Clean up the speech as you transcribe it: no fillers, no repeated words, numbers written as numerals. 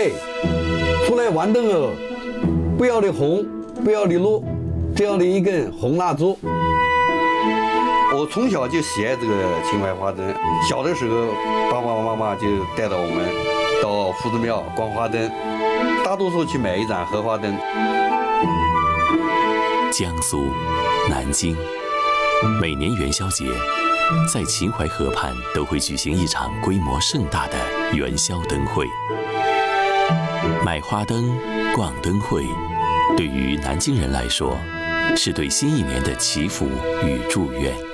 对，出来玩灯哦，不要的红，不要的绿，只要的一根红蜡烛。我从小就喜爱这个秦淮花灯，小的时候爸爸妈妈就带着我们到夫子庙观花灯，大多数去买一盏荷花灯。 江苏南京，每年元宵节，在秦淮河畔都会举行一场规模盛大的元宵灯会。买花灯、逛灯会，对于南京人来说，是对新一年的祈福与祝愿。